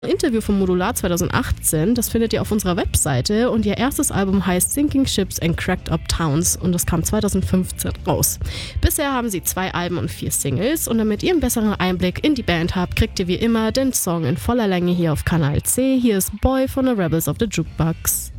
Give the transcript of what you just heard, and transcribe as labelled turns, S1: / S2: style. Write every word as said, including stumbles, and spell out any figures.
S1: Interview vom Modular zwanzig achtzehn, das findet ihr auf unserer Webseite und ihr erstes Album heißt Sinking Ships and Cracked Up Towns und das kam zwanzig fünfzehn raus. Bisher haben sie zwei Alben und vier Singles und damit ihr einen besseren Einblick in die Band habt, kriegt ihr wie immer den Song in voller Länge hier auf Kanal C. Hier ist Boy von The Rebels of the Jukebox.